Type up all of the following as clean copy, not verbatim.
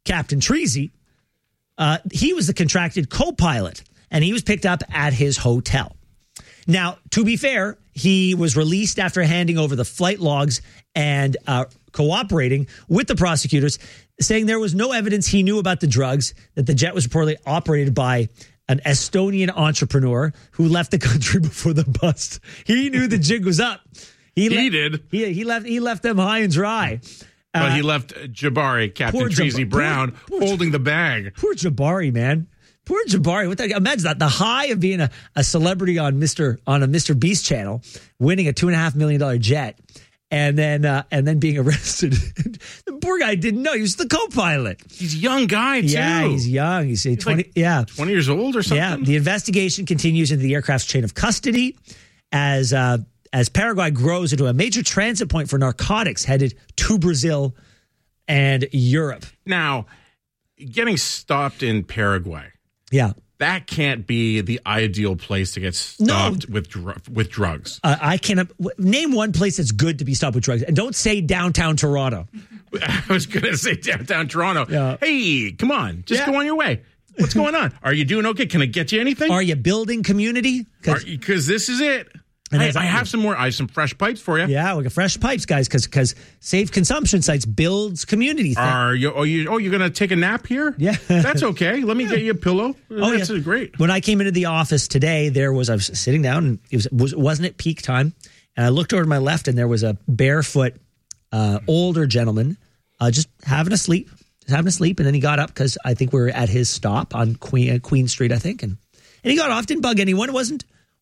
Captain Treasy, he was the contracted co-pilot, and he was picked up at his hotel. Now, to be fair, he was released after handing over the flight logs and cooperating with the prosecutors, saying there was no evidence he knew about the drugs, that the jet was reportedly operated by an Estonian entrepreneur who left the country before the bust. He knew the jig was up. He did. He left them high and dry. But he left Jabari, Captain Treasy Brown, holding the bag. Poor Jabari, man. Poor Jabari. Imagine that. The high of being a celebrity on a Mr. Beast channel, winning a $2.5 million jet, and then being arrested. The poor guy didn't know. He was the co-pilot. He's a young guy, too. Yeah, he's young. He's 20, like 20 years old or something? Yeah. The investigation continues into the aircraft's chain of custody as Paraguay grows into a major transit point for narcotics headed to Brazil and Europe. Now, getting stopped in Paraguay. Yeah. That can't be the ideal place to get stopped with drugs. I cannot name one place that's good to be stopped with drugs. And don't say downtown Toronto. I was going to say downtown Toronto. Yeah. Hey, come on. Just go on your way. What's going on? Are you doing okay? Can I get you anything? Are you building community? Because this is it. I have some fresh pipes for you. Yeah, we got fresh pipes, guys, because Safe Consumption Sites builds community. You're going to take a nap here? Yeah. That's okay. Let me get you a pillow. That's great. When I came into the office today, I was sitting down, and wasn't it peak time? And I looked over to my left, and there was a barefoot older gentleman just having a sleep. And then he got up because I think we were at his stop on Queen Street, I think. And he got off, didn't bug anyone. It wasn't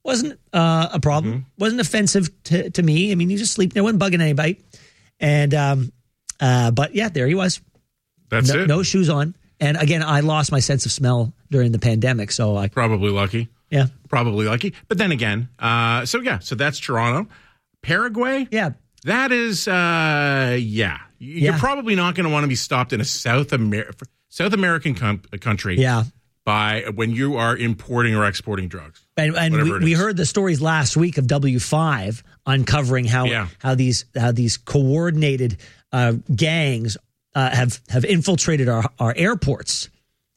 a problem. Mm-hmm. Wasn't offensive to me. I mean, he just sleeping there, wasn't bugging anybody. And but yeah, there he was. That's it. No shoes on. And again, I lost my sense of smell during the pandemic, so I probably lucky. Yeah, probably lucky. But then again, so that's Toronto, Paraguay. Yeah, that is You're probably not going to want to be stopped in a South American country. Yeah. By when you are importing or exporting drugs. And we heard the stories last week of W5 uncovering how these coordinated gangs have infiltrated our airports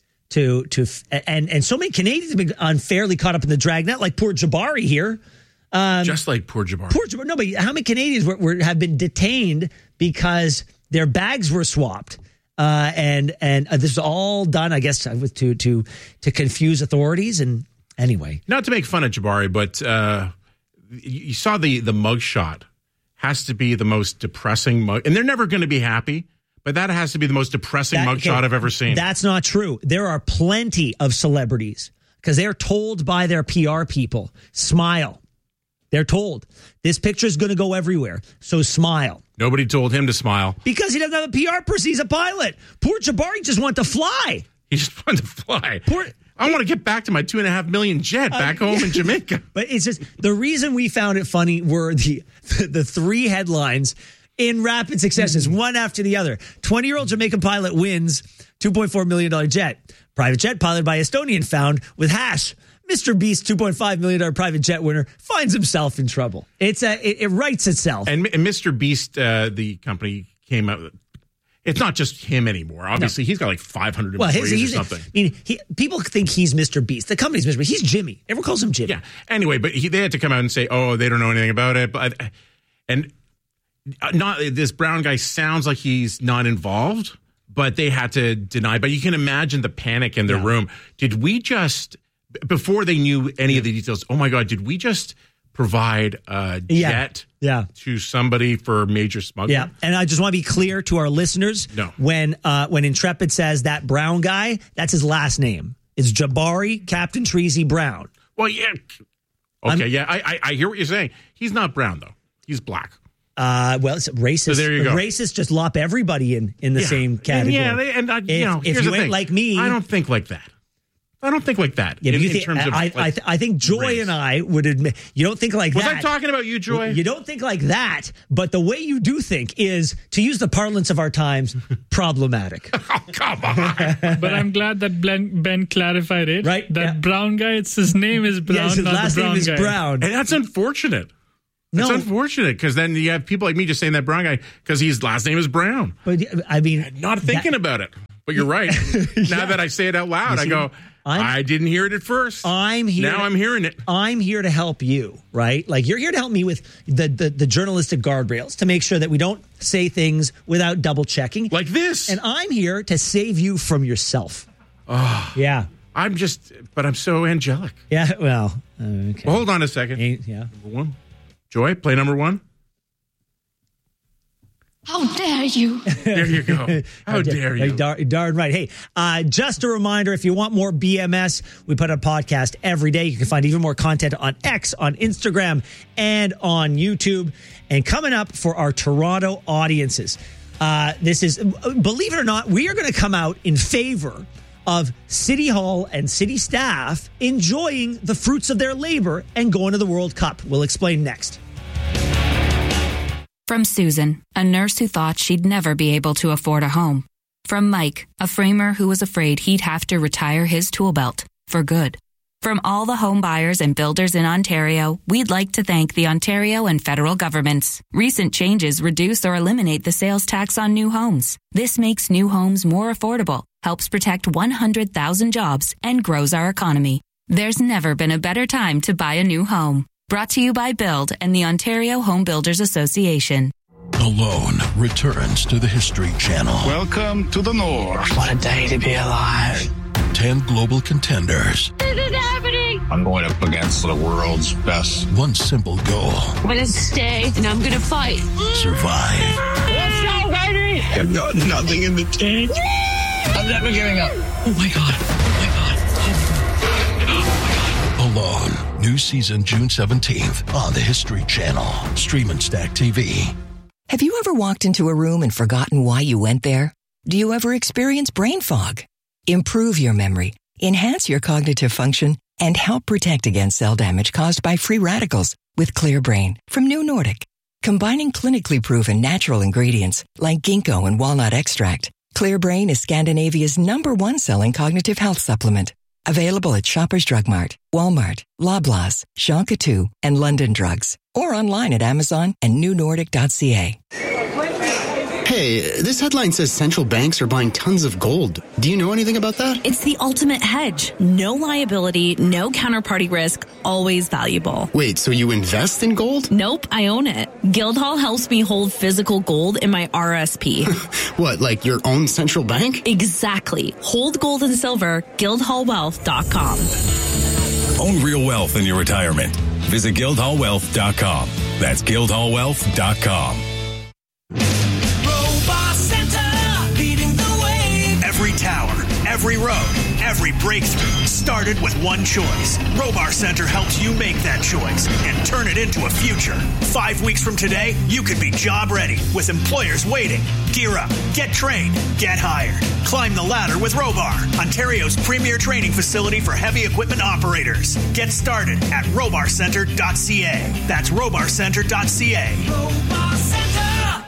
and so many Canadians have been unfairly caught up in the dragnet, like poor Jabari here. Just like poor Jabari. No, but how many Canadians have been detained because their bags were swapped? And this is all done, I guess, to confuse authorities. And anyway, not to make fun of Jabari, but you saw the mugshot has to be the most depressing mug, and they're never going to be happy. But that has to be the most depressing mugshot I've ever seen. That's not true. There are plenty of celebrities because they're told by their PR people, smile. They're told this picture is going to go everywhere, so smile. Nobody told him to smile. Because he doesn't have a PR person. He's a pilot. Poor Jabari just wanted to fly. He just wanted to fly. I want to get back to my $2.5 million jet back home in Jamaica. But it's just the reason we found it funny were the three headlines in rapid succession, one after the other. 20-year-old Jamaican pilot wins $2.4 million jet. Private jet piloted by Estonian found with hash. Mr. Beast, $2.5 million private jet winner, finds himself in trouble. It writes itself. And Mr. Beast, the company, came out. It's not just him anymore. Obviously, he's got like 500 employees or something. I mean, people think he's Mr. Beast. The company's Mr. Beast. He's Jimmy. Everyone calls him Jimmy. Yeah. Anyway, but they had to come out and say, "Oh, they don't know anything about it." This brown guy sounds like he's not involved, but they had to deny. But you can imagine the panic in their room. Did we just? Before they knew any of the details, oh my God, did we just provide a jet to somebody for major smuggling? Yeah, and I just want to be clear to our listeners, when Intrepid says that brown guy, that's his last name. It's Jabari Captain Treasy Brown. Well, yeah. Okay, I hear what you're saying. He's not brown, though. He's black. Well, it's racist. So there you go. Racists just lop everybody in the same category. If you ain't like me, I don't think like that. Yeah, in terms of, I think Joy race. And I would admit you don't think like that. Was I talking about you, Joy? You don't think like that, but the way you do think is, to use the parlance of our times, problematic. Oh, come on! But I'm glad that Ben clarified it. Right? That brown guy, his name is Brown. Yes, his not last the brown name is guy. Brown, and that's unfortunate. It's unfortunate because then you have people like me just saying that brown guy because his last name is Brown. But I mean, not thinking about it. But you're right. Now that I say it out loud, I go, I didn't hear it at first. I'm hearing it. I'm here to help you, right? Like, you're here to help me with the journalistic guardrails to make sure that we don't say things without double checking. Like this. And I'm here to save you from yourself. Oh. Yeah. I'm so angelic. Yeah, well, okay. Well, hold on a second. Yeah. Number one. Joy, play number one. How dare you? There you go. How dare you? Darn right. Hey, just a reminder, if you want more BMS, we put a podcast every day. You can find even more content on X, on Instagram, and on YouTube. And coming up for our Toronto audiences, this is, believe it or not, we are going to come out in favor of City Hall and city staff enjoying the fruits of their labor and going to the World Cup. We'll explain next. From Susan, a nurse who thought she'd never be able to afford a home. From Mike, a framer who was afraid he'd have to retire his tool belt for good. From all the home buyers and builders in Ontario, we'd like to thank the Ontario and federal governments. Recent changes reduce or eliminate the sales tax on new homes. This makes new homes more affordable, helps protect 100,000 jobs, and grows our economy. There's never been a better time to buy a new home. Brought to you by Build and the Ontario Home Builders Association. Alone returns to the History Channel. Welcome to the North. What a day to be alive. 10 global contenders. This is happening. I'm going up against the world's best. One simple goal. I'm going to stay and I'm going to fight. Survive. Let's go, baby. I've got nothing in the tank. I'm never giving up. Oh my God. Alone. New season June 17th on the History Channel. Stream and Stack TV. Have you ever walked into a room and forgotten why you went there? Do you ever experience brain fog? Improve your memory, enhance your cognitive function, and help protect against cell damage caused by free radicals with Clear Brain from New Nordic. Combining clinically proven natural ingredients like ginkgo and walnut extract, Clear Brain is Scandinavia's #1 selling cognitive health supplement. Available at Shoppers Drug Mart, Walmart, Loblaws, Shonka 2, and London Drugs. Or online at Amazon and newnordic.ca. Hey, this headline says central banks are buying tons of gold. Do you know anything about that? It's the ultimate hedge. No liability, no counterparty risk, always valuable. Wait, so you invest in gold? Nope, I own it. Guildhall helps me hold physical gold in my RSP. What, like your own central bank? Exactly. Hold gold and silver, guildhallwealth.com. Own real wealth in your retirement. Visit guildhallwealth.com. That's guildhallwealth.com. Every tower, every road, every breakthrough started with one choice. Robar Center helps you make that choice and turn it into a future. 5 weeks from today, you could be job ready with employers waiting. Gear up, get trained, get hired. Climb the ladder with Robar, Ontario's premier training facility for heavy equipment operators. Get started at robarcenter.ca. That's robarcenter.ca. Robar Center.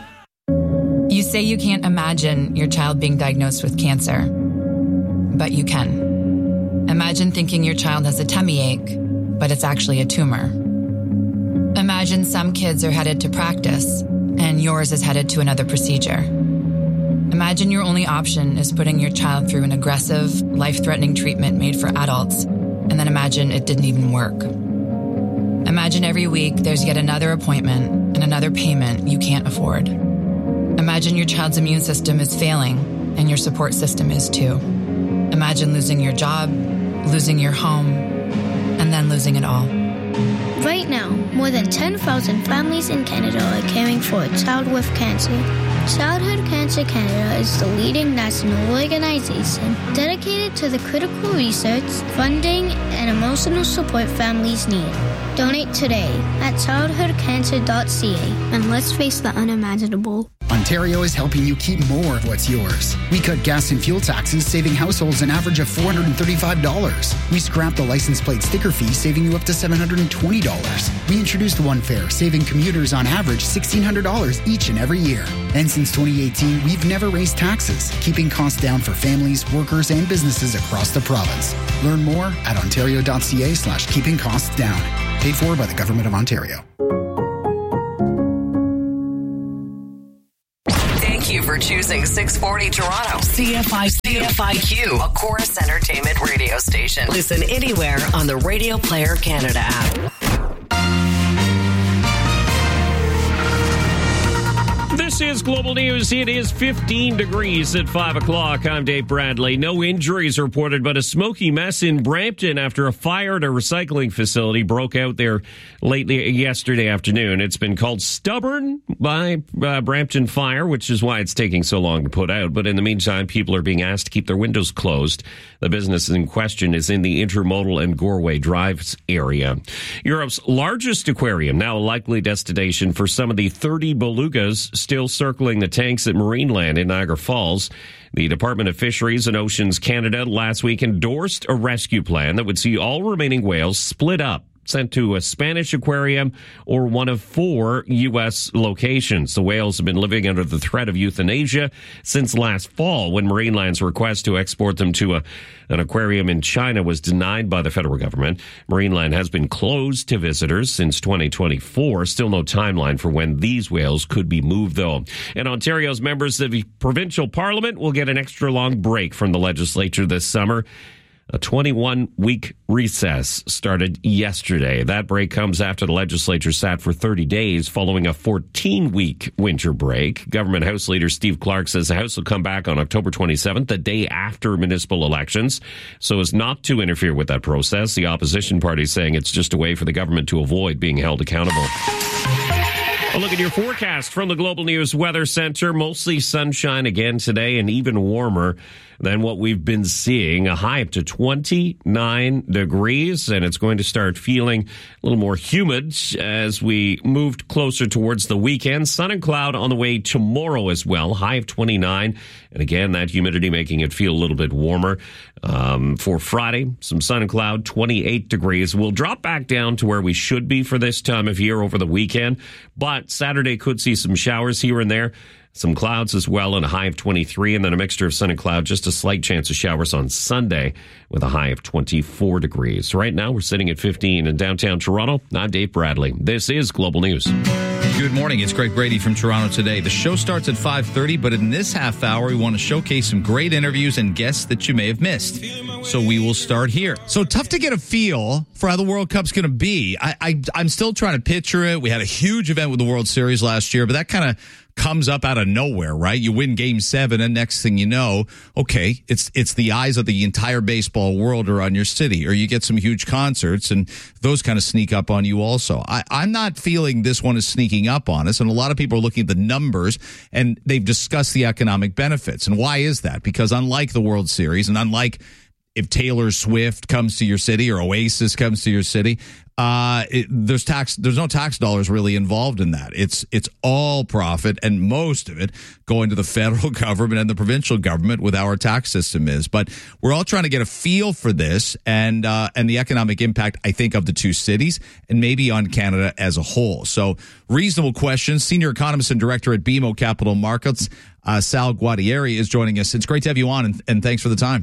You say you can't imagine your child being diagnosed with cancer, but you can. Imagine thinking your child has a tummy ache, but it's actually a tumor. Imagine some kids are headed to practice, and yours is headed to another procedure. Imagine your only option is putting your child through an aggressive, life-threatening treatment made for adults, and then imagine it didn't even work. Imagine every week there's yet another appointment and another payment you can't afford. Imagine your child's immune system is failing, and your support system is too. Imagine losing your job, losing your home, and then losing it all. Right now, more than 10,000 families in Canada are caring for a child with cancer. Childhood Cancer Canada is the leading national organization dedicated to the critical research, funding, and emotional support families need. Donate today at childhoodcancer.ca and let's face the unimaginable. Ontario is helping you keep more of what's yours. We cut gas and fuel taxes, saving households an average of $435. We scrapped the license plate sticker fee, saving you up to $720. We introduced One Fare, saving commuters on average $1,600 each and every year. And since 2018, we've never raised taxes, keeping costs down for families, workers, and businesses across the province. Learn more at ontario.ca/keeping costs down. Paid for by the Government of Ontario. Thank you for choosing 640 Toronto. CFIQ, a Chorus Entertainment radio station. Listen anywhere on the Radio Player Canada app. This is Global News. It is 15 degrees at 5 o'clock. I'm Dave Bradley. No injuries reported, but a smoky mess in Brampton after a fire at a recycling facility broke out there lately yesterday afternoon. It's been called stubborn by Brampton Fire, which is why it's taking so long to put out. But in the meantime, people are being asked to keep their windows closed. The business in question is in the Intermodal and Goreway Drives area. Europe's largest aquarium, now a likely destination for some of the 30 belugas still circling the tanks at Marineland in Niagara Falls. The Department of Fisheries and Oceans Canada last week endorsed a rescue plan that would see all remaining whales split up, sent to a Spanish aquarium or one of 4 U.S. locations. The whales have been living under the threat of euthanasia since last fall, when Marineland's request to export them to an aquarium in China was denied by the federal government. Marineland has been closed to visitors since 2024. Still no timeline for when these whales could be moved, though. And Ontario's members of the provincial parliament will get an extra long break from the legislature this summer. A 21-week recess started yesterday. That break comes after the legislature sat for 30 days following a 14-week winter break. Government House Leader Steve Clark says the House will come back on October 27th, the day after municipal elections, so as not to interfere with that process. The opposition party is saying it's just a way for the government to avoid being held accountable. A look at your forecast from the Global News Weather Center. Mostly sunshine again today and even warmer than what we've been seeing. A high up to 29 degrees, and it's going to start feeling a little more humid as we moved closer towards the weekend. Sun and cloud on the way tomorrow as well. High of 29. And again, that humidity making it feel a little bit warmer. For Friday, some sun and cloud, 28 degrees. We'll drop back down to where we should be for this time of year over the weekend. But Saturday could see some showers here and there. Some clouds as well, and a high of 23, and then a mixture of sun and cloud. Just a slight chance of showers on Sunday with a high of 24 degrees. Right now, we're sitting at 15 in downtown Toronto. I'm Dave Bradley. This is Global News. Good morning. It's Greg Brady from Toronto Today. The show starts at 5:30, but in this half hour, we want to showcase some great interviews and guests that you may have missed. So we will start here. So tough to get a feel for how the World Cup's going to be. I'm still trying to picture it. We had a huge event with the World Series last year, but that kind of comes up out of nowhere, right? You win Game 7, and next thing you know, okay, it's the eyes of the entire baseball world are on your city, or you get some huge concerts, and those kind of sneak up on you also. I'm not feeling this one is sneaking up on us, and a lot of people are looking at the numbers, and they've discussed the economic benefits. And why is that? Because unlike the World Series, and unlike if Taylor Swift comes to your city or Oasis comes to your city, there's no tax dollars really involved in that. It's all profit, and most of it going to the federal government and the provincial government with how our tax system is. But we're all trying to get a feel for this and the economic impact, I think, of the two cities and maybe on Canada as a whole. So reasonable questions. Senior economist and director at BMO Capital Markets, Sal Guadieri, is joining us. It's great to have you on, and thanks for the time.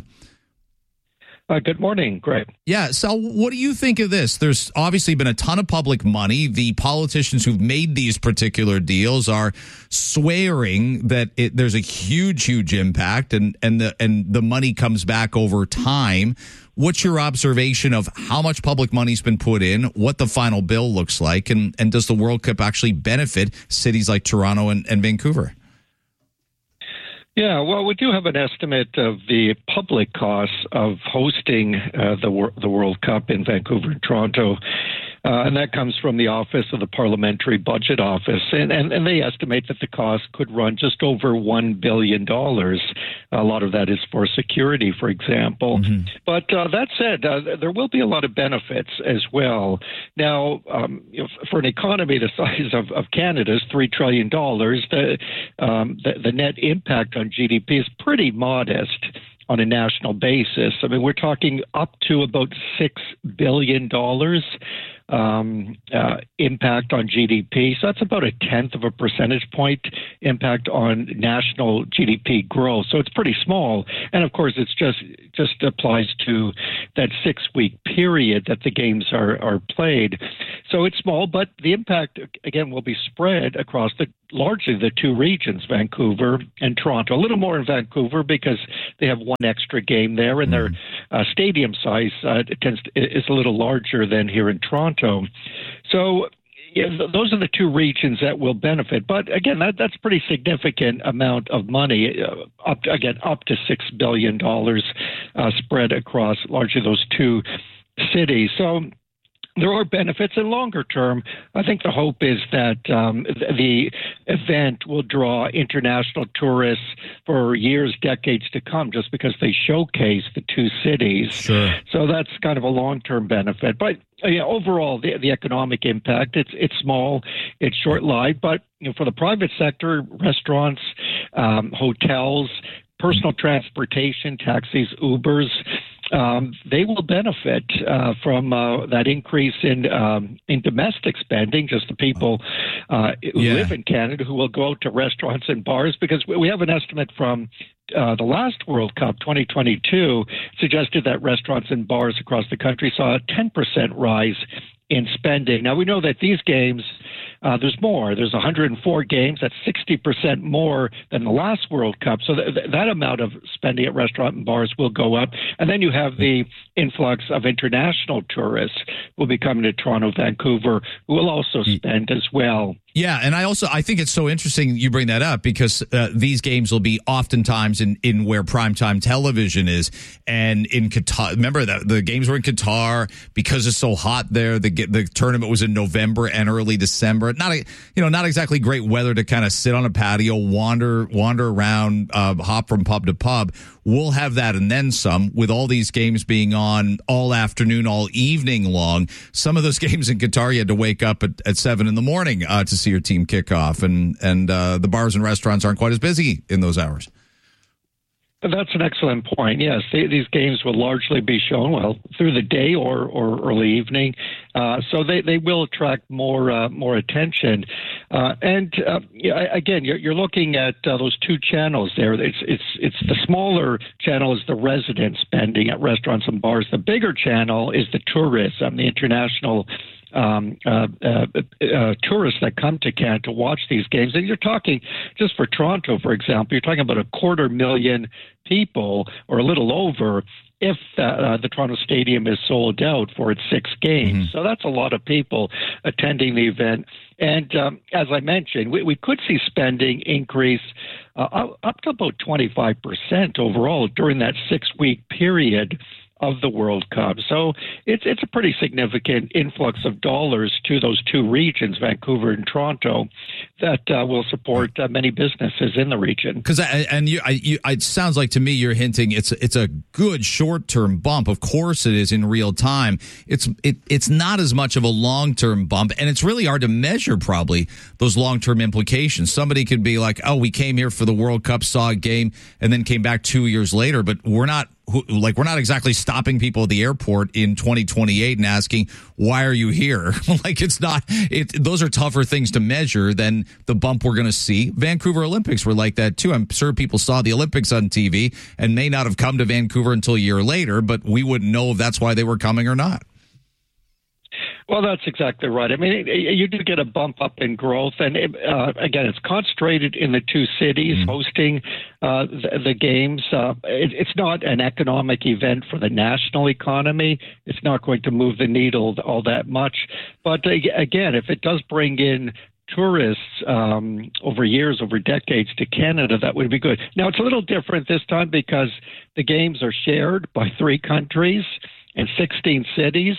Good morning, Greg. Yeah, so what do you think of this? There's obviously been a ton of public money. The politicians who've made these particular deals are swearing that there's a huge impact, and the money comes back over time. What's your observation of how much public money's been put in, what the final bill looks like, and does the World Cup actually benefit cities like Toronto and Vancouver? Yeah, well, we do have an estimate of the public costs of hosting the World Cup in Vancouver and Toronto. And that comes from the Office of the Parliamentary Budget Office. And they estimate that the cost could run just over $1 billion. A lot of that is for security, for example. Mm-hmm. But that said, there will be a lot of benefits as well. Now, for an economy the size of Canada's, $3 trillion, the net impact on GDP is pretty modest on a national basis. I mean, we're talking up to about $6 billion impact on GDP. So that's about 0.1 of a percentage point impact on national GDP growth. So it's pretty small. And of course, it's just applies to that 6-week period that the games are played. So it's small, but the impact, again, will be spread across largely the two regions, Vancouver and Toronto. A little more in Vancouver because they have one extra game there, and their stadium size is a little larger than here in Toronto. So those are the two regions that will benefit. But again, that's a pretty significant amount of money, up to $6 billion spread across largely those two cities. So there are benefits in longer term. I think the hope is that the event will draw international tourists for years, decades to come, just because they showcase the two cities. Sure. So that's kind of a long-term benefit. But overall, the economic impact, it's small, it's short-lived. But for the private sector, restaurants, hotels, personal transportation, taxis, Ubers, they will benefit from that increase in domestic spending, just the people who live in Canada who will go to restaurants and bars, because we have an estimate from the last World Cup, 2022, suggested that restaurants and bars across the country saw a 10% rise in spending. Now, we know that these games, there's more. There's 104 games. That's 60% more than the last World Cup. So that amount of spending at restaurant and bars will go up. And then you have the influx of international tourists who will be coming to Toronto, Vancouver, who will also spend as well. Yeah, and I think it's so interesting you bring that up, because these games will be oftentimes in where primetime television is, and in Qatar. Remember that the games were in Qatar because it's so hot there. The tournament was in November and early December. Not exactly great weather to kind of sit on a patio, wander around, hop from pub to pub. We'll have that and then some, with all these games being on all afternoon, all evening long. Some of those games in Qatar, you had to wake up at 7 in the morning to see your team kick off, and the bars and restaurants aren't quite as busy in those hours. That's an excellent point. Yes, these games will largely be shown, through the day or early evening, so they will attract more attention. Again, you're looking at those two channels there. It's the smaller channel is the resident spending at restaurants and bars. The bigger channel is the tourism, the international tourists that come to Canada to watch these games. And you're talking, just for Toronto, for example, you're talking about 250,000 people, or a little over, if the Toronto Stadium is sold out for its 6 games. Mm-hmm. So that's a lot of people attending the event. And as I mentioned, we could see spending increase up to about 25% overall during that 6-week period of the World Cup. So it's a pretty significant influx of dollars to those two regions, Vancouver and Toronto, that will support many businesses in the region. Because it sounds like to me you're hinting it's a good short-term bump. Of course it is in real time. It's not as much of a long-term bump, and it's really hard to measure probably those long-term implications. Somebody could be like, oh, we came here for the World Cup, saw a game, and then came back 2 years later, but we're not exactly stopping people at the airport in 2028 and asking, why are you here? Those are tougher things to measure than the bump we're going to see. Vancouver Olympics were like that too. I'm sure people saw the Olympics on TV and may not have come to Vancouver until a year later, but we wouldn't know if that's why they were coming or not. Well, that's exactly right. I mean, you do get a bump up in growth. And again, it's concentrated in the two cities hosting the games. It's not an economic event for the national economy. It's not going to move the needle all that much. But again, if it does bring in tourists over years, over decades to Canada, that would be good. Now, it's a little different this time because the games are shared by 3 countries and 16 cities.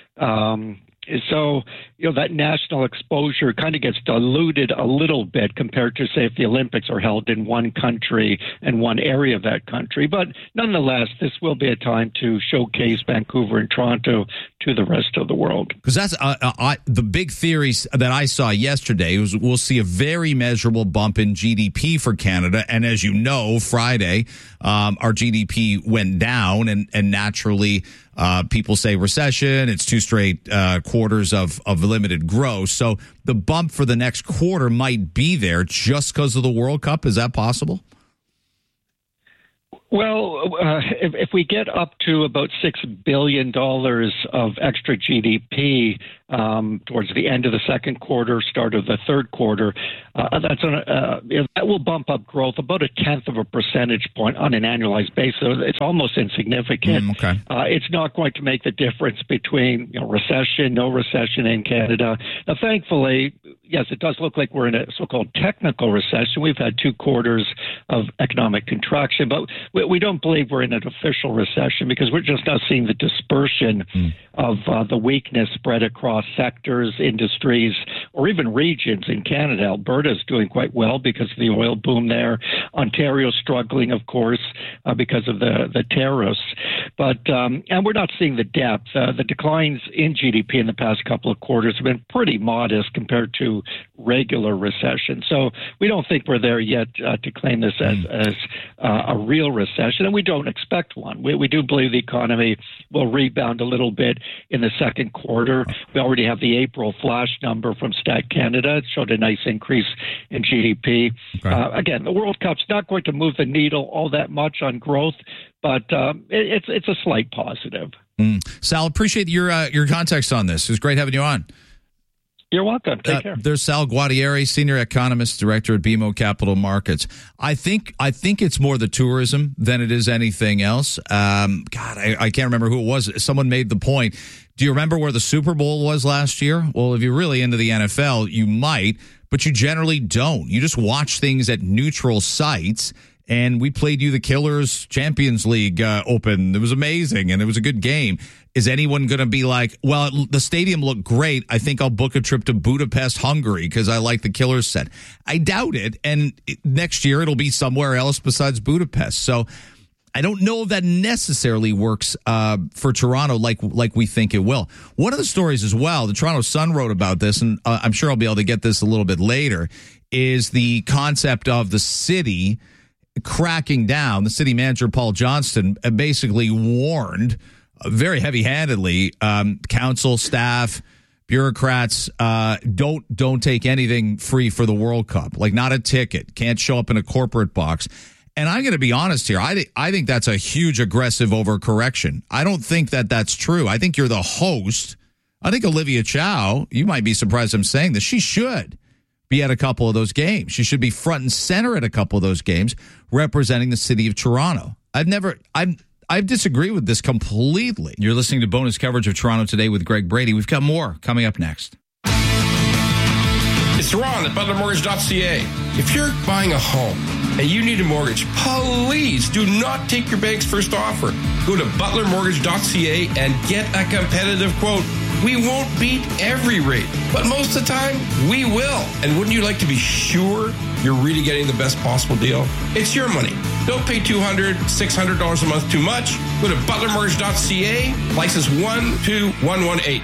So, that national exposure kind of gets diluted a little bit compared to, say, if the Olympics are held in one country and one area of that country. But nonetheless, this will be a time to showcase Vancouver and Toronto to the rest of the world. Because that's the big theories that I saw yesterday was we'll see a very measurable bump in GDP for Canada. And as you know, Friday, our GDP went down and naturally People say recession. It's 2 straight quarters of limited growth. So the bump for the next quarter might be there just because of the World Cup. Is that possible? Well, if we get up to about $6 billion of extra GDP towards the end of the second quarter, start of the third quarter, that will bump up growth about 0.1 of a percentage point on an annualized basis. It's almost insignificant. It's not going to make the difference between recession, no recession in Canada. Now, thankfully, yes, it does look like we're in a so-called technical recession. We've had 2 quarters of economic contraction, but we don't believe we're in an official recession because we're just not seeing the dispersion of the weakness spread across sectors, industries, or even regions in Canada. Alberta is doing quite well because of the oil boom there. Ontario's struggling, of course, because of the tariffs. But and we're not seeing the depth. The declines in GDP in the past couple of quarters have been pretty modest compared to regular recession. So we don't think we're there yet to claim this as a real recession, and we don't expect one. We do believe the economy will rebound a little bit in the second quarter. We already have the April flash number from Stat Canada. It showed a nice increase in GDP. Again, the World Cup's not going to move the needle all that much on growth, but it's a slight positive. Sal, appreciate your context on this. It was great having you on. You're welcome. Take care. There's Sal Guadieri, Senior Economist, Director at BMO Capital Markets. I think it's more the tourism than it is anything else. I can't remember who it was. Someone made the point. Do you remember where the Super Bowl was last year? Well, if you're really into the NFL, you might, but you generally don't. You just watch things at neutral sites. And we played you the Killers Champions League Open. It was amazing, and it was a good game. Is anyone going to be like, well, the stadium looked great. I think I'll book a trip to Budapest, Hungary, because I like the Killers set? I doubt it. And next year it'll be somewhere else besides Budapest. So I don't know if that necessarily works for Toronto like we think it will. One of the stories as well, the Toronto Sun wrote about this, and I'm sure I'll be able to get this a little bit later, is the concept of the city cracking down. The city manager, Paul Johnston, basically warned very heavy-handedly council, staff, bureaucrats, don't take anything free for the World Cup. Like, not a ticket. Can't show up in a corporate box. And I'm going to be honest here. I think that's a huge aggressive overcorrection. I don't think that's true. I think you're the host. I think Olivia Chow, you might be surprised I'm saying this, she should be at a couple of those games. She should be front and center at a couple of those games representing the city of Toronto. I disagree with this completely. You're listening to bonus coverage of Toronto Today with Greg Brady. We've got more coming up next. It's Ron at ButlerMortgage.ca. If you're buying a home and you need a mortgage, please do not take your bank's first offer. Go to ButlerMortgage.ca and get a competitive quote. We won't beat every rate, but most of the time, we will. And wouldn't you like to be sure you're really getting the best possible deal? It's your money. Don't pay $200, $600 a month too much. Go to ButlerMortgage.ca, license 12118.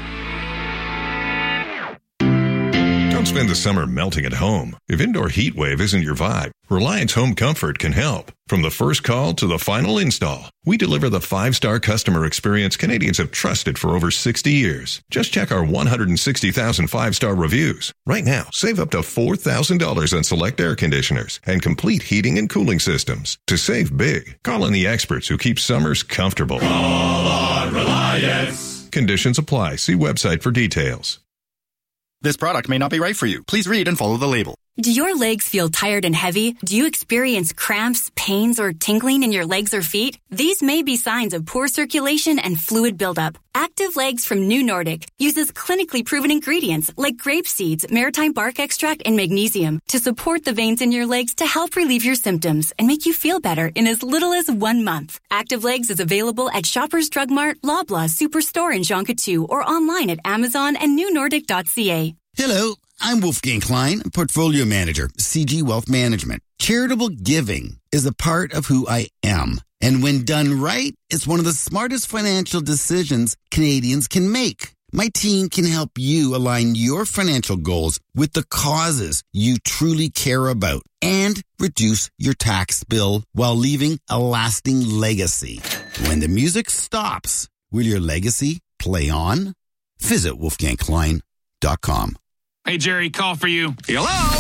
Don't spend the summer melting at home. If indoor heat wave isn't your vibe, Reliance Home Comfort can help. From the first call to the final install, we deliver the 5-star customer experience Canadians have trusted for over 60 years. Just check our 160,000 5-star reviews. Right now, save up to $4,000 on select air conditioners and complete heating and cooling systems. To save big, call on the experts who keep summers comfortable. Call on Reliance. Conditions apply. See website for details. This product may not be right for you. Please read and follow the label. Do your legs feel tired and heavy? Do you experience cramps, pains, or tingling in your legs or feet? These may be signs of poor circulation and fluid buildup. Active Legs from New Nordic uses clinically proven ingredients like grape seeds, maritime bark extract, and magnesium to support the veins in your legs to help relieve your symptoms and make you feel better in as little as 1 month. Active Legs is available at Shoppers Drug Mart, Loblaw, Superstore, and Jean Coutu, or online at Amazon and newnordic.ca. Hello, I'm Wolfgang Klein, Portfolio Manager, CG Wealth Management. Charitable giving is a part of who I am. And when done right, it's one of the smartest financial decisions Canadians can make. My team can help you align your financial goals with the causes you truly care about and reduce your tax bill while leaving a lasting legacy. When the music stops, Will your legacy play on? Visit WolfgangKlein.com. Hey, Jerry, call for you. Hello?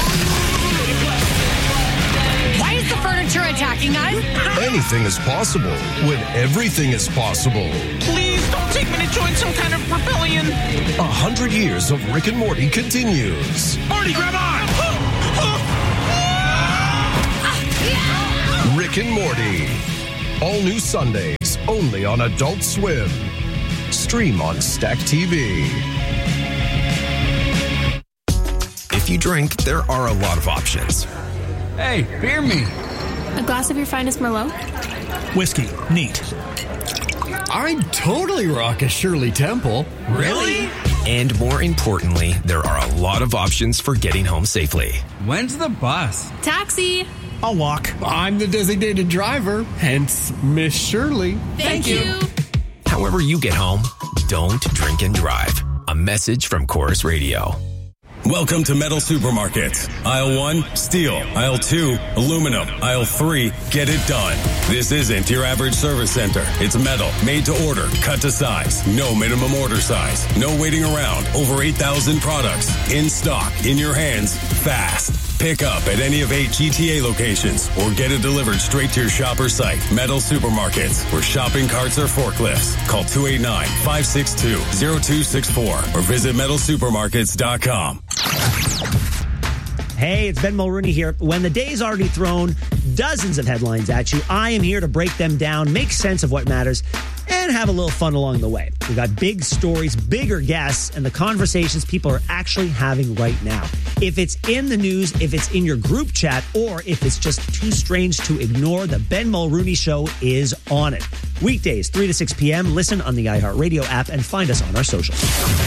Why is the furniture attacking us? Anything is possible when everything is possible. Please don't take me to join some kind of rebellion. 100 years of Rick and Morty continues. Morty, grab on! Rick and Morty. All new Sundays, only on Adult Swim. Stream on Stack TV. If you drink, there are a lot of options. Hey, beer me. A glass of your finest Merlot? Whiskey. Neat. I'd totally rock a Shirley Temple. Really? And more importantly, there are a lot of options for getting home safely. When's the bus? Taxi. I'll walk. I'm the designated driver, hence Miss Shirley. Thank you. However you get home, don't drink and drive. A message from Chorus Radio. Welcome to Metal Supermarkets. Aisle 1, steel. Aisle 2, aluminum. Aisle 3, get it done. This isn't your average service center. It's metal, made to order, cut to size. No minimum order size. No waiting around. Over 8,000 products. In stock, in your hands, fast. Pick up at any of 8 GTA locations or get it delivered straight to your shop or site. Metal Supermarkets, where shopping carts are forklifts. Call 289-562-0264 or visit metalsupermarkets.com. Hey, it's Ben Mulrooney here. When the day's already thrown dozens of headlines at you, I am here to break them down, make sense of what matters, and have a little fun along the way. We got big stories, bigger guests, and the conversations people are actually having right now. If it's in the news, if it's in your group chat, or if it's just too strange to ignore, the Ben Mulrooney Show is on it. Weekdays, 3 to 6 p.m. Listen on the iHeartRadio app and find us on our socials.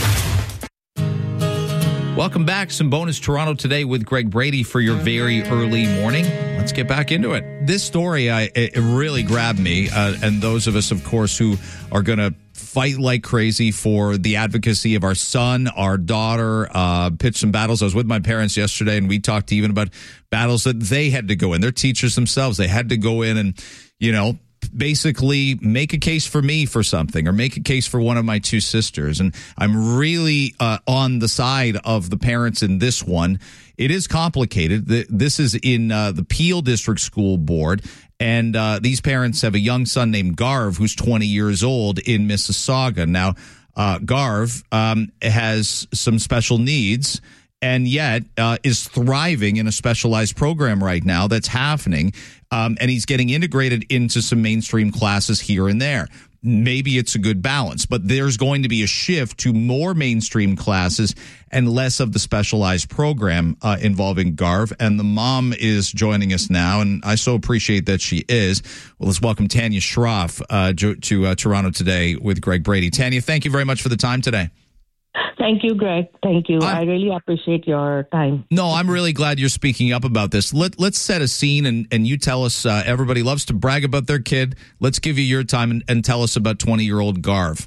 Welcome back. Some bonus Toronto Today with Greg Brady for your very early morning. Let's get back into it. This story, it really grabbed me, and those of us, of course, who are going to fight like crazy for the advocacy of our son, our daughter, pitch some battles. I was with my parents yesterday, and we talked even about battles that they had to go in. Their teachers themselves, they had to go in and, basically make a case for me for something or make a case for one of my two sisters. And I'm really on the side of the parents in this one. It is complicated. This is in the Peel District School Board. And these parents have a young son named Garv, who's 20 years old in Mississauga. Now, Garv has some special needs and yet is thriving in a specialized program right now that's happening. And he's getting integrated into some mainstream classes here and there. Maybe it's a good balance, but there's going to be a shift to more mainstream classes and less of the specialized program involving Garv. And the mom is joining us now, and I so appreciate that she is. Well, let's welcome Tanya Schroff to Toronto Today with Greg Brady. Tanya, thank you very much for the time today. Thank you, Greg. Thank you. I really appreciate your time. No, I'm really glad you're speaking up about this. Let's set a scene and you tell us, everybody loves to brag about their kid. Let's give you your time and tell us about 20-year-old Garv.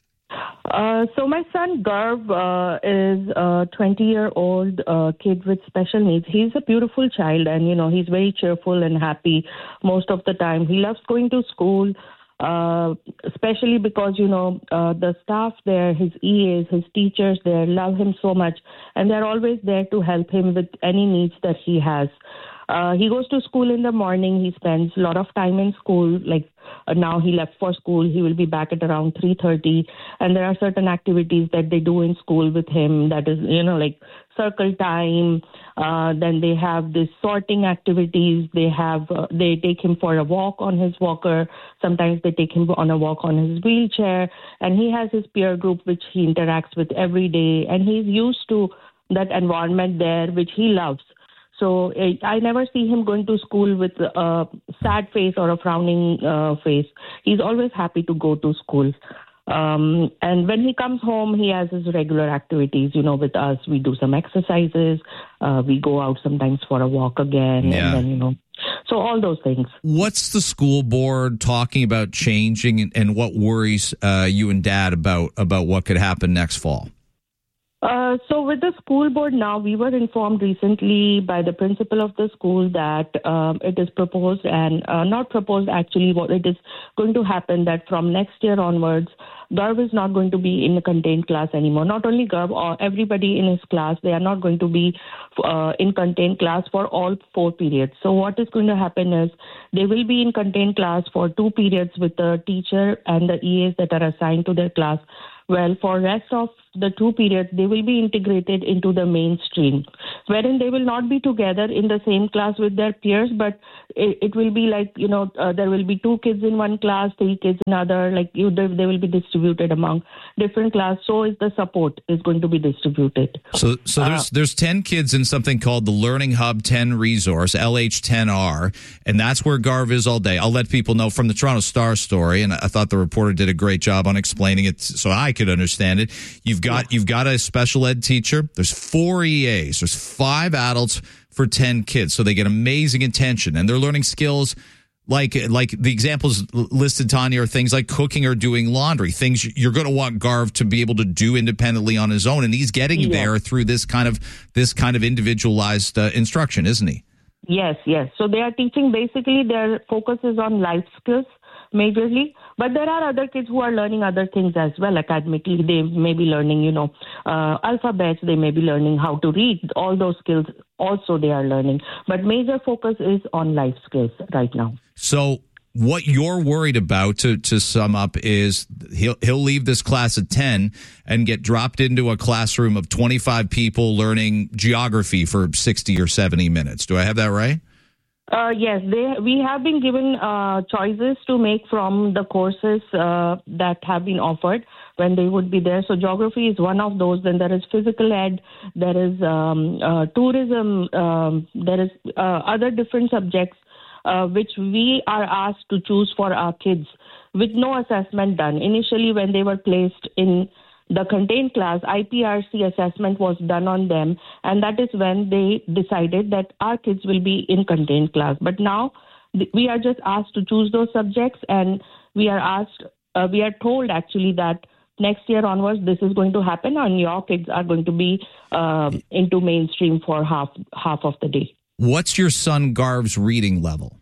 So my son Garv is a 20-year-old kid with special needs. He's a beautiful child and, he's very cheerful and happy most of the time. He loves going to school. Especially because, the staff there, his EAs, his teachers there love him so much, and they're always there to help him with any needs that he has. He goes to school in the morning. He spends a lot of time in school. Now he left for school. He will be back at around 3:30. And there are certain activities that they do in school with him. That is, like circle time. Then they have this sorting activities. They take him for a walk on his walker. Sometimes they take him on a walk on his wheelchair. And he has his peer group, which he interacts with every day. And he's used to that environment there, which he loves. So I never see him going to school with a sad face or a frowning face. He's always happy to go to school. And when he comes home, he has his regular activities, with us. We do some exercises. We go out sometimes for a walk again. Yeah. And then, so all those things. What's the school board talking about changing and what worries you and Dad about what could happen next fall? So with the school board now, we were informed recently by the principal of the school that it is proposed and not proposed actually, what it is going to happen that from next year onwards, Garv is not going to be in a contained class anymore. Not only Garv, or everybody in his class, they are not going to be in contained class for all 4 periods. So what is going to happen is they will be in contained class for 2 periods with the teacher and the EAs that are assigned to their class. Well, for rest of the 2 periods, they will be integrated into the mainstream, wherein they will not be together in the same class with their peers, but it will be like, there will be 2 kids in one class, 3 kids in other, they will be distributed among different class. So is the support is going to be distributed. So there's 10 kids in something called the Learning Hub 10 resource, LH10R, and that's where Garv is all day. I'll let people know from the Toronto Star story, and I thought the reporter did a great job on explaining it so I could understand it. You've got a special ed teacher. There's 4 EAs. There's 5 adults for 10 kids. So they get amazing attention, and they're learning skills like the examples listed, Tanya, are things like cooking or doing laundry, things you're going to want Garv to be able to do independently on his own, and he's getting there through this kind of individualized instruction, isn't he? Yes. So they are teaching, basically their focus is on life skills majorly, but there are other kids who are learning other things as well. Academically, they may be learning, alphabets, they may be learning how to read. All those skills also they are learning, but major focus is on life skills right now. So what you're worried about, to sum up, is he'll leave this class at 10 and get dropped into a classroom of 25 people learning geography for 60 or 70 minutes. Do I have that right? Yes, we have been given choices to make from the courses that have been offered when they would be there. So geography is one of those. Then there is physical ed, there is tourism, there is other different subjects which we are asked to choose for our kids with no assessment done. Initially, when they were placed in the contained class, IPRC assessment was done on them, and that is when they decided that our kids will be in contained class. But now we are just asked to choose those subjects, and we are told actually that next year onwards this is going to happen, and your kids are going to be into mainstream for half of the day. What's your son Garv's reading level?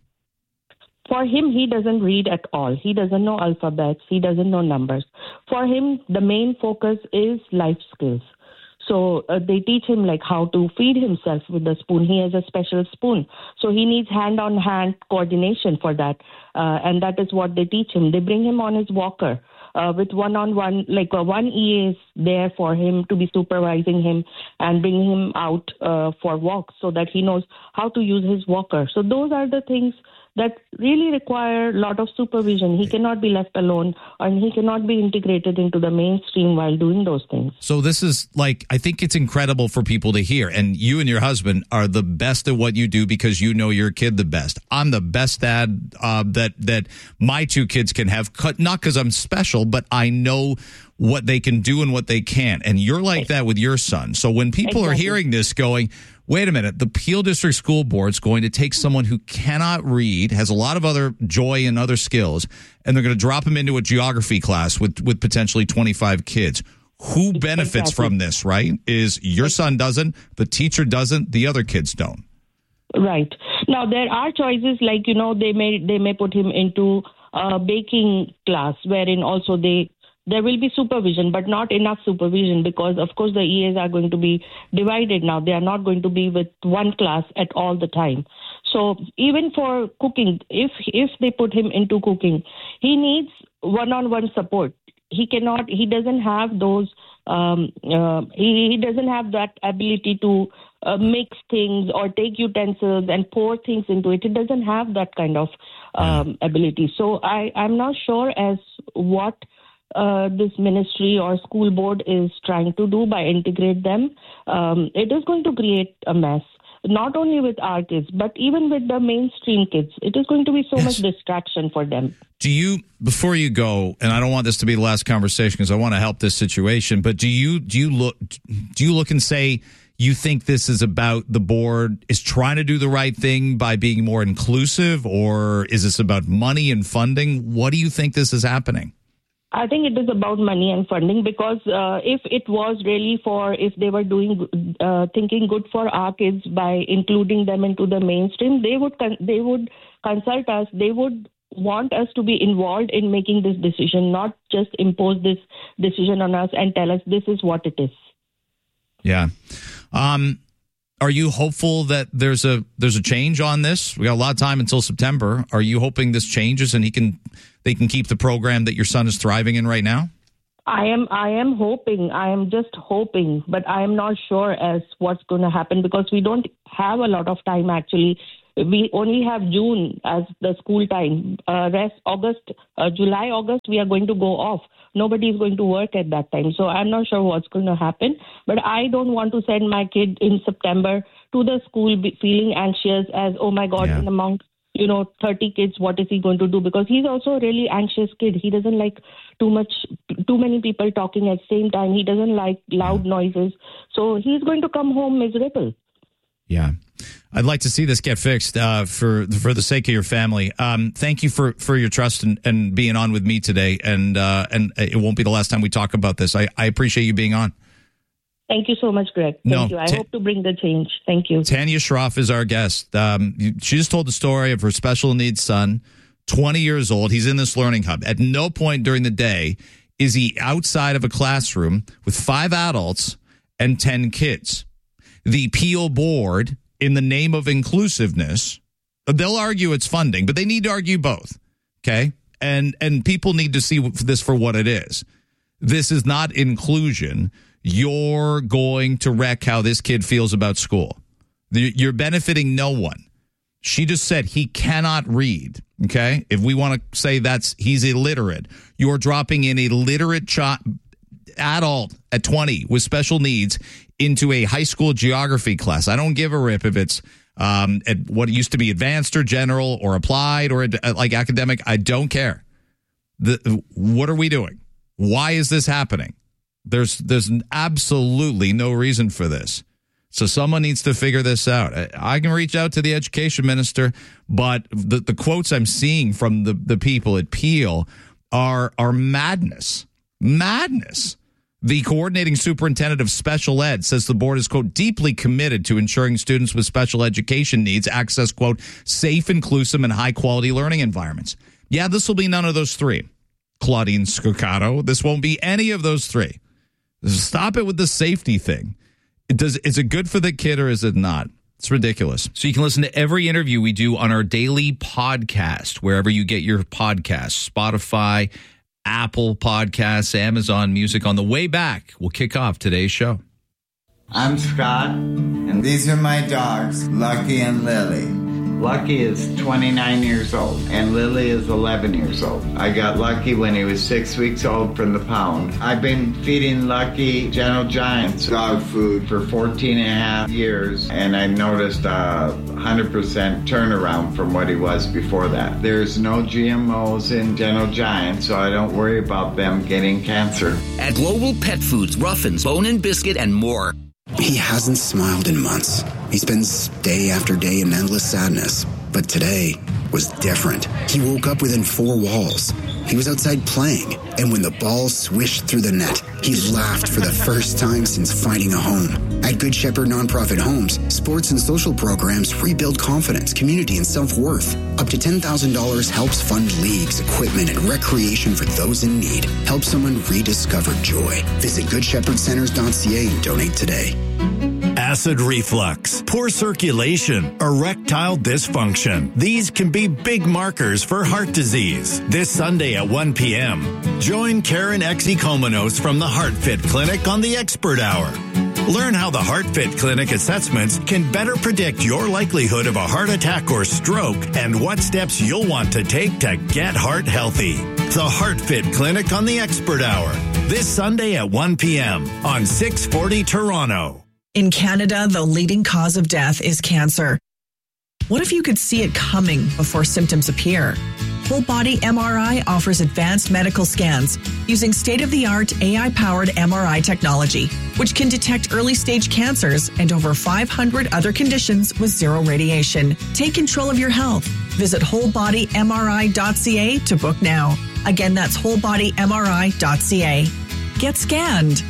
For him, he doesn't read at all. He doesn't know alphabets. He doesn't know numbers. For him, the main focus is life skills. So they teach him like how to feed himself with a spoon. He has a special spoon. So he needs hand-on-hand coordination for that. And that is what they teach him. They bring him on his walker. With one-on-one, one EA is there for him to be supervising him and bringing him out for walks so that he knows how to use his walker. So those are the things that really require a lot of supervision. He cannot be left alone, and he cannot be integrated into the mainstream while doing those things. So this is I think it's incredible for people to hear. And you and your husband are the best at what you do because you know your kid the best. I'm the best dad that my 2 kids can have, not because I'm special, but I know what they can do and what they can't. And you're like that with your son. So when people are hearing this going, wait a minute, the Peel District School Board's going to take someone who cannot read, has a lot of other joy and other skills, and they're going to drop him into a geography class with potentially 25 kids. Who benefits from this, right? Is your son doesn't, the teacher doesn't, the other kids don't. Right. Now, there are choices like, they may put him into a baking class wherein also there will be supervision, but not enough supervision because, of course, the EAs are going to be divided now. They are not going to be with one class at all the time. So even for cooking, if they put him into cooking, he needs one-on-one support. He doesn't have those, he doesn't have that ability to mix things or take utensils and pour things into it. It doesn't have that kind of ability. So I'm not sure as what this ministry or school board is trying to do by integrate them. It is going to create a mess, not only with our kids, but even with the mainstream kids. It is going to be so much distraction for them. Do you, before you go, and I don't want this to be the last conversation because I want to help this situation, but do you look and say you think this is about the board is trying to do the right thing by being more inclusive, or is this about money and funding? What do you think this is happening? I think it is about money and funding, because if it was really if they were thinking good for our kids by including them into the mainstream, they would consult us. They would want us to be involved in making this decision, not just impose this decision on us and tell us this is what it is. Yeah. Are you hopeful that there's a change on this? We got a lot of time until September. Are you hoping this changes and they can keep the program that your son is thriving in right now? I am hoping. I am just hoping, but I am not sure as what's going to happen, because we don't have a lot of time actually. We only have June as the school time. Rest July, August, we are going to go off. Nobody is going to work at that time. So I'm not sure what's going to happen. But I don't want to send my kid in September to the school feeling anxious as, oh my God, in among 30 kids, what is he going to do? Because he's also a really anxious kid. He doesn't like too many people talking at the same time. He doesn't like loud noises. So he's going to come home miserable. Yeah. I'd like to see this get fixed for the sake of your family. Thank you for your trust and being on with me today. And it won't be the last time we talk about this. I appreciate you being on. Thank you so much, Greg. Thank you. I hope to bring the change. Thank you. Tanya Shroff is our guest. She just told the story of her special needs son, 20 years old. He's in this learning hub. At no point during the day is he outside of a classroom with 5 adults and 10 kids. The Peel board, in the name of inclusiveness, they'll argue it's funding, but they need to argue both, okay? And people need to see this for what it is. This is not inclusion. You're going to wreck how this kid feels about school. You're benefiting no one. She just said he cannot read, okay? If we want to say he's illiterate, you're dropping in a literate adult at 20 with special needs into a high school geography class. I don't give a rip if it's at what used to be advanced or general or applied or like academic. I don't care. What are we doing? Why is this happening? There's absolutely no reason for this. So someone needs to figure this out. I can reach out to the education minister, but the quotes I'm seeing from the people at Peel are madness. Madness. The coordinating superintendent of special ed says the board is, quote, deeply committed to ensuring students with special education needs access, quote, safe, inclusive, and high-quality learning environments. Yeah, this will be none of those three. Claudine Scucato, this won't be any of those three. Stop it with the safety thing. Is it good for the kid or is it not? It's ridiculous. So you can listen to every interview we do on our daily podcast, wherever you get your podcasts, Spotify, Apple Podcasts, Amazon Music. On the way back, we'll kick off today's show. I'm Scott, and these are my dogs, Lucky and Lily. Lucky is 29 years old, and Lily is 11 years old. I got Lucky when he was 6 weeks old from the pound. I've been feeding Lucky Gentle Giants dog food for 14 and a half years, and I noticed a 100% turnaround from what he was before that. There's no GMOs in Gentle Giant, so I don't worry about them getting cancer. At Global Pet Foods, Ruffins, Bone and Biscuit, and more. He hasn't smiled in months. He spends day after day in endless sadness. But today was different. He woke up within 4 walls. He was outside playing, and when the ball swished through the net, he laughed for the first time since finding a home. At Good Shepherd Nonprofit Homes, sports and social programs rebuild confidence, community, and self-worth. Up to $10,000 helps fund leagues, equipment, and recreation for those in need. Help someone rediscover joy. Visit GoodShepherdCenters.ca and donate today. Acid reflux, poor circulation, erectile dysfunction. These can be big markers for heart disease. This Sunday at 1 p.m., join Karen Exikomenos from the HeartFit Clinic on the Expert Hour. Learn how the HeartFit Clinic assessments can better predict your likelihood of a heart attack or stroke and what steps you'll want to take to get heart healthy. The HeartFit Clinic on the Expert Hour. This Sunday at 1 p.m. on 640 Toronto. In Canada, the leading cause of death is cancer. What if you could see it coming before symptoms appear? Whole Body MRI offers advanced medical scans using state-of-the-art AI-powered MRI technology, which can detect early-stage cancers and over 500 other conditions with zero radiation. Take control of your health. Visit wholebodymri.ca to book now. Again, that's wholebodymri.ca. Get scanned.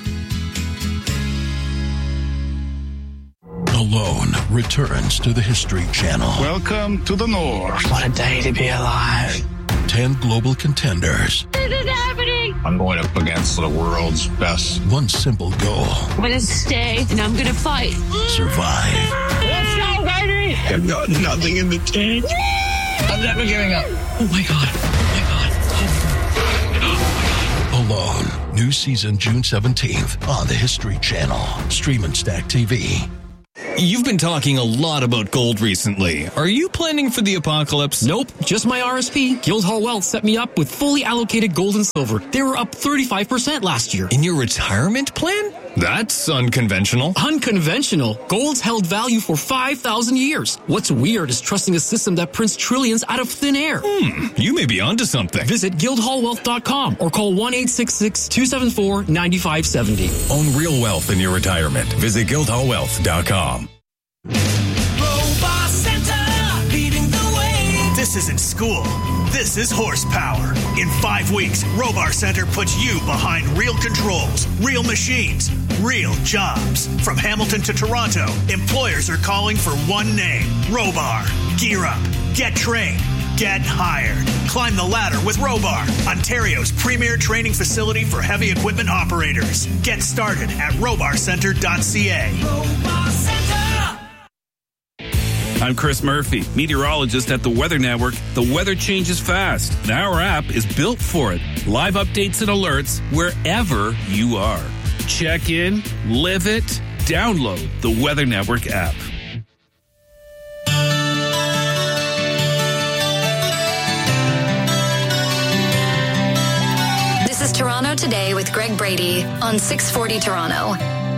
Alone returns to the History Channel. Welcome to the North. What a day to be alive. 10 global contenders. This is happening. I'm going up against the world's best. One simple goal. I'm going to stay and I'm going to fight. Survive. Let's go, baby. I've got nothing in the tank. I'm never giving up. Oh my God. Alone. New season June 17th on the History Channel. Stream and Stack TV. You've been talking a lot about gold recently. Are you planning for the apocalypse? Nope, just my RSP. Guildhall Wealth set me up with fully allocated gold and silver. They were up 35% last year. In your retirement plan? That's unconventional. Unconventional? Gold's held value for 5,000 years. What's weird is trusting a system that prints trillions out of thin air. You may be onto something. Visit guildhallwealth.com or call 1-866-274-9570. Own real wealth in your retirement. Visit guildhallwealth.com. Robot Center, leading the way. This isn't school. This is horsepower. In 5 weeks, Robar Center puts you behind real controls, real machines, real jobs. From Hamilton to Toronto, employers are calling for one name, Robar. Gear up, get trained, get hired. Climb the ladder with Robar, Ontario's premier training facility for heavy equipment operators. Get started at robarcenter.ca. Robot Center. I'm Chris Murphy, meteorologist at the Weather Network. The weather changes fast, and our app is built for it. Live updates and alerts wherever you are. Check in, live it, download the Weather Network app. This is Toronto Today with Greg Brady on 640 Toronto.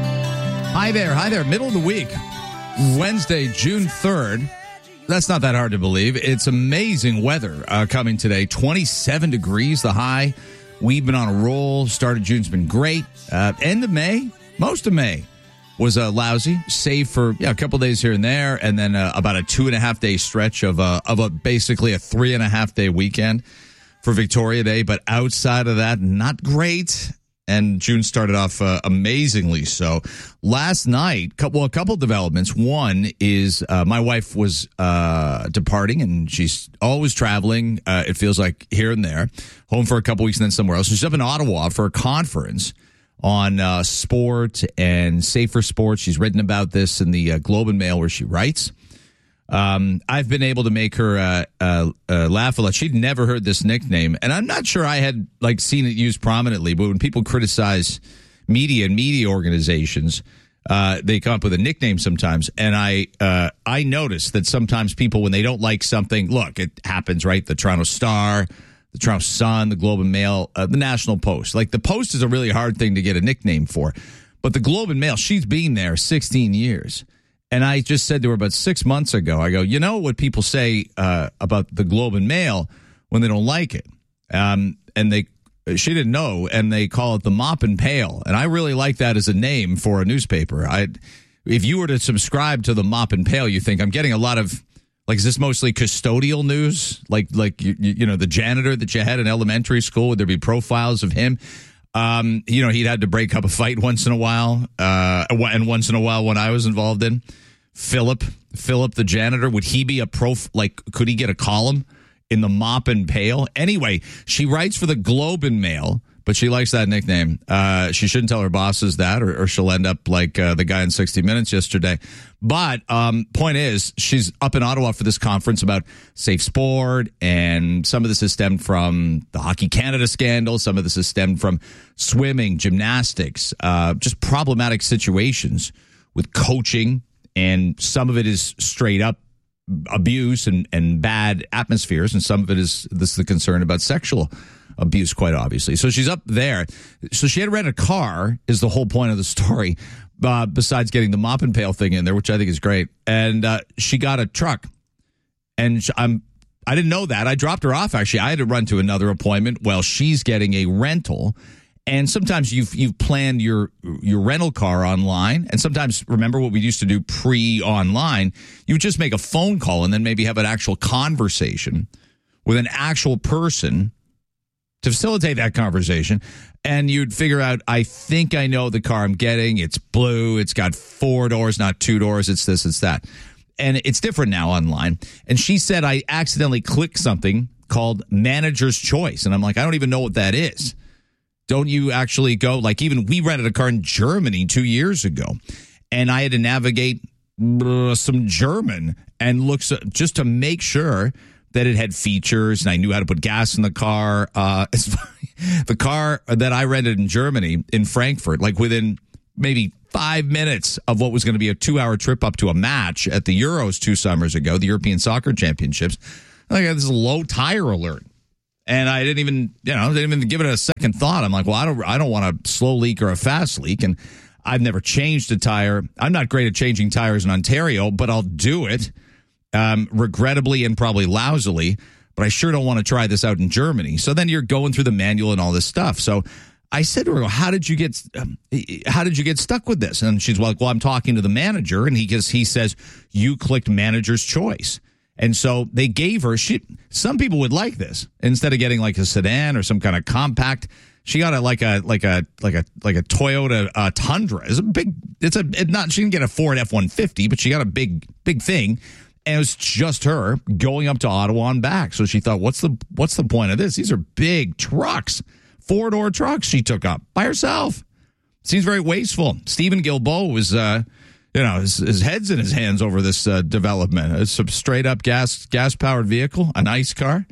Hi there. Middle of the week. Wednesday, June 3rd. That's not that hard to believe. It's amazing weather coming today. 27 degrees, the high. We've been on a roll. Start of June's been great. End of May, most of May was lousy, save for a couple days here and there, and then about a 2.5 day stretch of basically a 3.5 day weekend for Victoria Day. But outside of that, not great. And June started off amazingly so. Last night, a couple developments. One is my wife was departing, and she's always traveling, it feels like, here and there. Home for a couple weeks and then somewhere else. She's up in Ottawa for a conference on sport and safer sports. She's written about this in the Globe and Mail, where she writes. I've been able to make her laugh a lot. She'd never heard this nickname, and I'm not sure I had seen it used prominently. But when people criticize media and media organizations, they come up with a nickname sometimes. And I notice that sometimes people, when they don't like something, look, it happens, right? The Toronto Star, the Toronto Sun, the Globe and Mail, the National Post. The Post is a really hard thing to get a nickname for, but the Globe and Mail, she's been there 16 years. And I just said to her about 6 months ago, I go, you know what people say about the Globe and Mail when they don't like it? And she didn't know, and they call it the Mop and Pail. And I really like that as a name for a newspaper. If you were to subscribe to the Mop and Pail, you think I'm getting a lot of, is this mostly custodial news? You know, the janitor that you had in elementary school, would there be profiles of him? He'd had to break up a fight once in a while, and once in a while when I was involved in. Philip the janitor, would he be could he get a column in the Mop and Pail? Anyway, she writes for the Globe and Mail, but she likes that nickname. She shouldn't tell her bosses that, or she'll end up like the guy in 60 Minutes yesterday. But point is, she's up in Ottawa for this conference about safe sport, and some of this has stemmed from the Hockey Canada scandal. Some of this has stemmed from swimming, gymnastics, just problematic situations with coaching, and some of it is straight up abuse and bad atmospheres, and some of it is the concern about sexual abuse, quite obviously. So she's up there. So she had rented a car, is the whole point of the story, besides getting the Mop and Pail thing in there, which I think is great. And she got a truck. And I didn't know that. I dropped her off, actually. I had to run to another appointment while she's getting a rental. And sometimes you've planned your rental car online. And sometimes, remember what we used to do pre-online? You would just make a phone call and then maybe have an actual conversation with an actual person to facilitate that conversation. And you'd figure out, I think I know the car I'm getting. It's blue. It's got 4 doors, not 2 doors. It's this, it's that. And it's different now online. And she said I accidentally clicked something called Manager's Choice. And I'm like, I don't even know what that is. Don't you actually go, like, even we rented a car in Germany 2 years ago, and I had to navigate some German and look just to make sure that it had features, and I knew how to put gas in the car. The car that I rented in Germany, in Frankfurt, like within maybe 5 minutes of what was going to be a 2-hour trip up to a match at the Euros 2 summers ago, the European Soccer Championships, I got this low tire alert. And I didn't even give it a second thought. I'm like, well, I don't want a slow leak or a fast leak. And I've never changed a tire. I'm not great at changing tires in Ontario, but I'll do it, regrettably and probably lousily. But I sure don't want to try this out in Germany. So then you're going through the manual and all this stuff. So I said to her, how did you get stuck with this? And she's like, well, I'm talking to the manager. And he says, you clicked Manager's Choice. And so they gave her, some people would like this. Instead of getting like a sedan or some kind of compact, she got like a Toyota Tundra. She didn't get a Ford F-150, but she got a big thing. And it was just her going up to Ottawa and back. So she thought, what's the point of this? These are big trucks, 4-door trucks she took up by herself. Seems very wasteful. Stephen Guilbeault was, his head's in his hands over this development. It's a straight up gas powered vehicle, a nice car.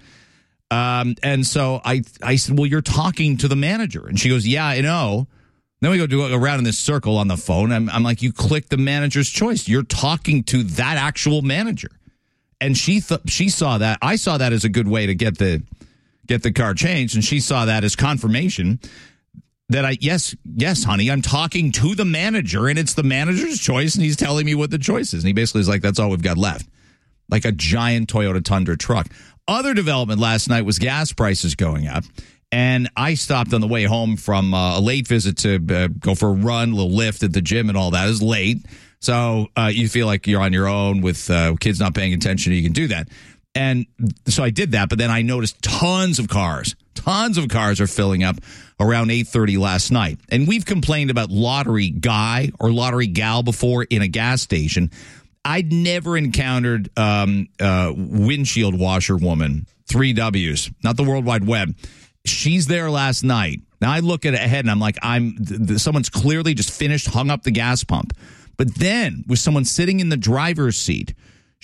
And so I said, well, you're talking to the manager. And she goes, yeah, I know. Then we go around in this circle on the phone. I'm like, you click the Manager's Choice. You're talking to that actual manager. And she saw that. I saw that as a good way to get the car changed. And she saw that as confirmation that yes, honey, I'm talking to the manager and it's the manager's choice. And he's telling me what the choice is. And he basically is like, that's all we've got left. Like a giant Toyota Tundra truck. Other development last night was gas prices going up. And I stopped on the way home from a late visit to go for a run, a little lift at the gym and all that. It was late. So you feel like you're on your own with kids not paying attention. You can do that. And so I did that. But then I noticed tons of cars are filling up around 8:30 last night. And we've complained about lottery guy or lottery gal before in a gas station. I'd never encountered windshield washer woman, 3 W's, not the World Wide Web. She's there last night. Now I look at it ahead and I'm like, someone's clearly just finished, hung up the gas pump. But then with someone sitting in the driver's seat,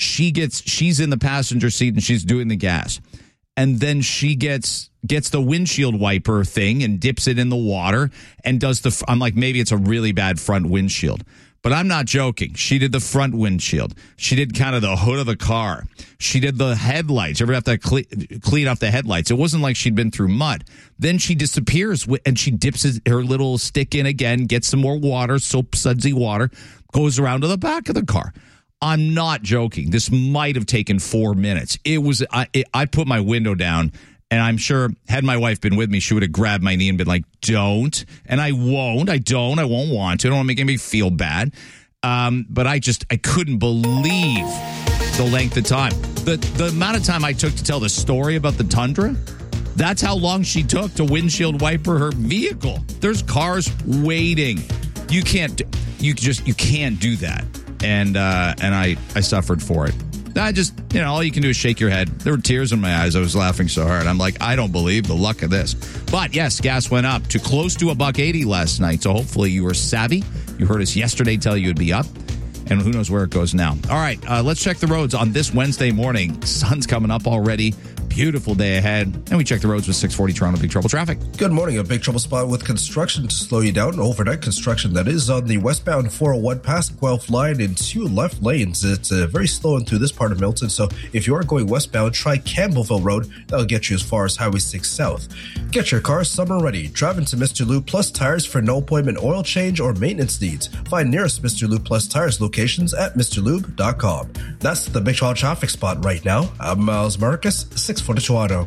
she's in the passenger seat and she's doing the gas. And then she gets the windshield wiper thing and dips it in the water and does I'm like, maybe it's a really bad front windshield. But I'm not joking. She did the front windshield. She did kind of the hood of the car. She did the headlights. You ever have to clean off the headlights? It wasn't like she'd been through mud. Then she disappears and she dips her little stick in again, gets some more water, soap sudsy water, goes around to the back of the car. I'm not joking. This might have taken 4 minutes. I put my window down. And I'm sure had my wife been with me, she would have grabbed my knee and been like, don't. And I won't. I won't want to. I don't want to make anybody feel bad. But I couldn't believe the length of time. The amount of time I took to tell the story about the Tundra, that's how long she took to windshield wiper her vehicle. There's cars waiting. You can't do that. And I suffered for it. I just, all you can do is shake your head. There were tears in my eyes. I was laughing so hard. I'm like, I don't believe the luck of this. But yes, gas went up to close to $1.80 last night. So hopefully you were savvy. You heard us yesterday tell you it'd be up. And who knows where it goes now. All right, let's check the roads on this Wednesday morning. Sun's coming up already. Beautiful day ahead. And we check the roads with 640 Toronto Big Trouble traffic. Good morning. A big trouble spot with construction to slow you down. Overnight construction that is on the westbound 401 past Guelph line in 2 left lanes. It's very slow into this part of Milton. So if you are going westbound, try Campbellville Road. That'll get you as far as Highway 6 South. Get your car summer ready. Drive into Mr. Lube Plus Tires for no appointment oil change or maintenance needs. Find nearest Mr. Lube Plus Tires locations at MrLube.com. That's the Big Trouble traffic spot right now. I'm Miles Marcus, 640 Toronto.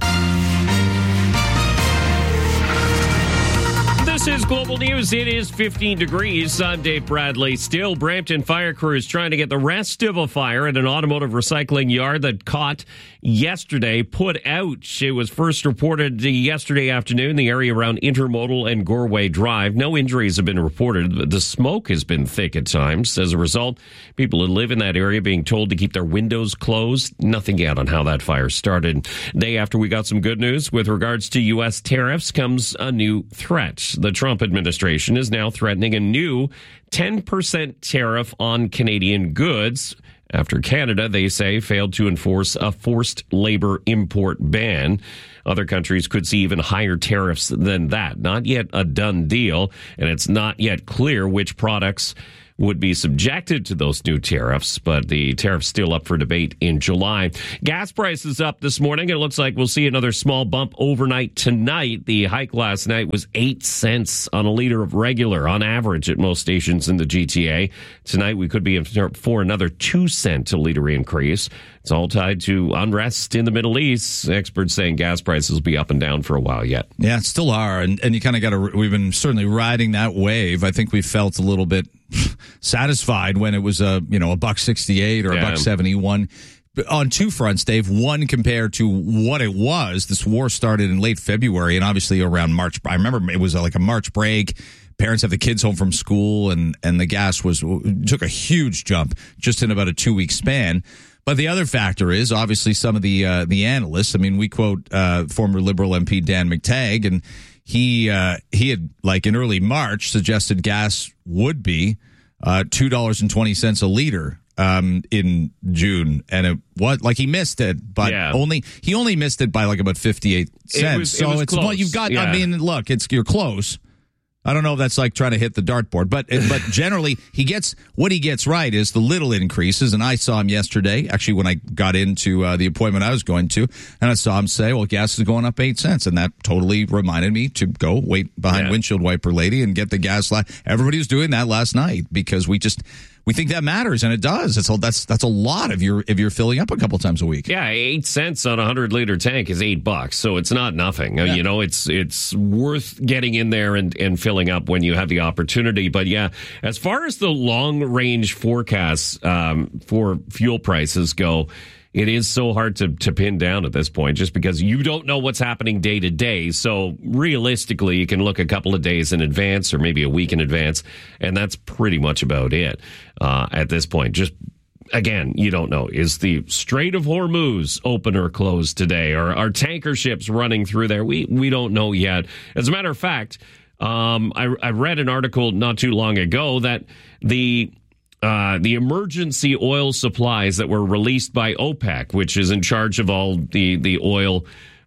This is Global News. It is 15 degrees. I'm Dave Bradley. Still, Brampton fire crews trying to get the rest of a fire at an automotive recycling yard that caught yesterday put out. It was first reported yesterday afternoon in the area around Intermodal and Goreway Drive. No injuries have been reported. The smoke has been thick at times. As a result, people who live in that area being told to keep their windows closed. Nothing yet on how that fire started. Day after we got some good news with regards to U.S. tariffs comes a new threat. The Trump administration is now threatening a new 10% tariff on Canadian goods after Canada, they say, failed to enforce a forced labor import ban. Other countries could see even higher tariffs than that. Not yet a done deal, and it's not yet clear which products would be subjected to those new tariffs, but the tariff's still up for debate in July. Gas prices up this morning. It looks like we'll see another small bump overnight tonight. The hike last night was 8 cents on a liter of regular on average at most stations in the GTA. Tonight we could be in for another 2 cent a liter increase. It's all tied to unrest in the Middle East. Experts saying gas prices will be up and down for a while yet. Yeah, it still are. And you kind of got to, we've been certainly riding that wave. I think we felt a little bit satisfied when it was $1.68 or $1.71 on two fronts, Dave. One, compared to what it was. This war started in late February and obviously around March. I remember it was like a March break. Parents have the kids home from school and the gas took a huge jump just in about a 2-week span. But the other factor is obviously some of the analysts. I mean, we quote former Liberal MP Dan McTagg, and he had, like in early March, suggested gas would be $2.20 a liter in June, and he missed it, but he only missed it by like about 58 cents. It was it's close. Well, you've got. Yeah. I mean, look, you're close. I don't know if that's like trying to hit the dartboard, but generally he gets right is the little increases. And I saw him yesterday, actually, when I got into the appointment I was going to, and I saw him say, well, gas is going up 8 cents. And that totally reminded me to go wait behind windshield wiper lady and get the gas. Everybody was doing that last night because we think that matters, and it does. That's a lot if you're filling up a couple times a week. Yeah, 8 cents on a 100-liter tank is $8, so it's not nothing. Yeah. You know, it's worth getting in there and filling up when you have the opportunity. But yeah, as far as the long-range forecasts for fuel prices go, it is so hard to pin down at this point just because you don't know what's happening day to day. So realistically, you can look a couple of days in advance or maybe a week in advance, and that's pretty much about it at this point. Just, again, you don't know. Is the Strait of Hormuz open or closed today? Or are tanker ships running through there? We don't know yet. As a matter of fact, I read an article not too long ago that the emergency oil supplies that were released by OPEC, which is in charge of all the oil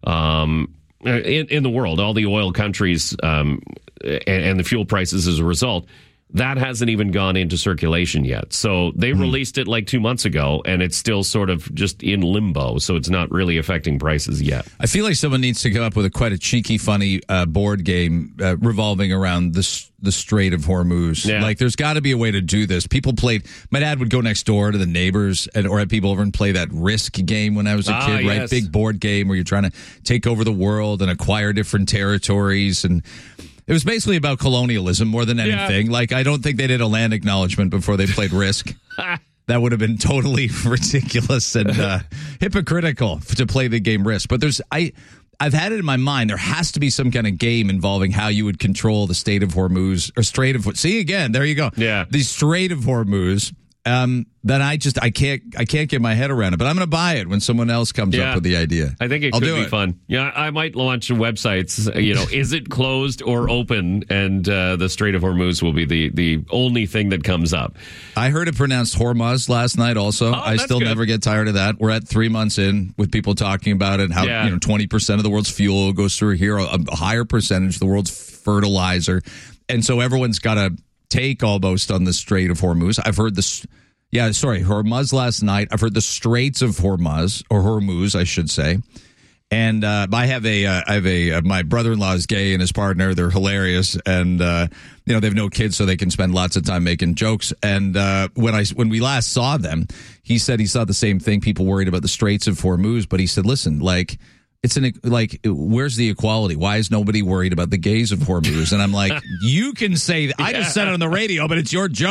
in the world, all the oil countries and the fuel prices as a result, that hasn't even gone into circulation yet. So they released it like 2 months ago, and it's still sort of just in limbo. So it's not really affecting prices yet. I feel like someone needs to come up with quite a cheeky, funny board game revolving around the Strait of Hormuz. Yeah. Like, there's got to be a way to do this. People played. My dad would go next door to the neighbors or have people over and play that Risk game when I was a kid, right? Yes. Big board game where you're trying to take over the world and acquire different territories. And it was basically about colonialism more than anything. Yeah. Like, I don't think they did a land acknowledgement before they played Risk. That would have been totally ridiculous and hypocritical to play the game Risk. But I've had it in my mind. There has to be some kind of game involving how you would control the Strait of Hormuz or Strait of. See again, there you go. Yeah, the Strait of Hormuz. Then I can't get my head around it. But I'm going to buy it when someone else comes up with the idea. I think it could be fun. Yeah, I might launch websites. Is it closed or open? And the Strait of Hormuz will be the only thing that comes up. I heard it pronounced Hormuz last night. Also, I still never get tired of that. We're at 3 months in with people talking about it. How 20% of the world's fuel goes through here, a higher percentage of the world's fertilizer, and so everyone's got to take almost on the Strait of Hormuz. I've heard this. Yeah, sorry, Hormuz last night. I've heard the Straits of Hormuz, or Hormuz, I should say. And I have my brother-in-law is gay and his partner. They're hilarious, and they have no kids, so they can spend lots of time making jokes. And when we last saw them, he said he saw the same thing. People worried about the Straits of Hormuz, but he said, listen, like, where's the equality? Why is nobody worried about the gays of Hormuz? And I'm like, you can say that. I just said it on the radio, but it's your joke.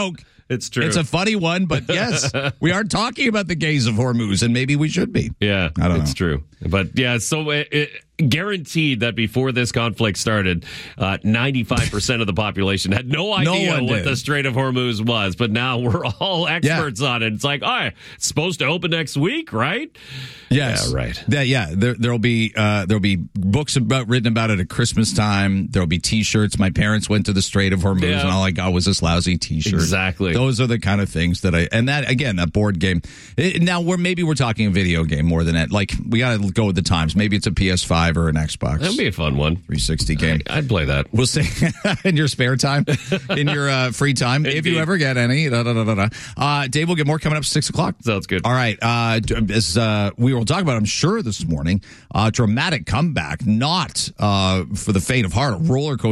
It's true. It's a funny one, but yes, we are talking about the gays of Hormuz, and maybe we should be. Yeah, I don't know. It's true. But yeah, so guaranteed that before this conflict started, 95% of the population had no idea what the Strait of Hormuz was. But now we're all experts on it. It's like, it's supposed to open next week, right? Yes. Yeah, right. There'll be books written about it at Christmas time. There'll be T-shirts. My parents went to the Strait of Hormuz, and all I got was this lousy T-shirt. Exactly. Those are the kind of things that that board game. Now we're talking a video game more than that. Like, we got to go with the times. Maybe it's a PS5 or an Xbox. That'd be a fun one. 360 game. I'd play that. We'll see in your spare time, in your free time, if you ever get any. Dave, we'll get more coming up at 6 o'clock. Sounds good. All right. As we will talk about, I'm sure, this morning, dramatic comeback, not for the faint of heart, a roller coaster.